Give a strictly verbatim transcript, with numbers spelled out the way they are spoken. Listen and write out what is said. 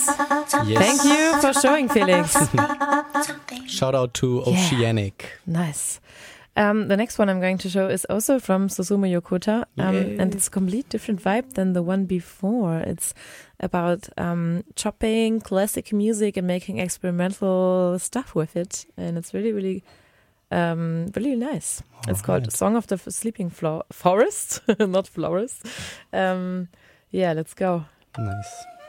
Yes. Thank you for showing, Felix. Shout out to Oceanic. Yeah. Nice. Um, the next one I'm going to show is also from Susumu Yokota, um, and it's a complete different vibe than the one before. It's about um, chopping classic music and making experimental stuff with it, and it's really, really, um, really nice. All it's right. called Song of the Sleeping Flo- Forest, not Florist. Um, yeah, let's go. Nice.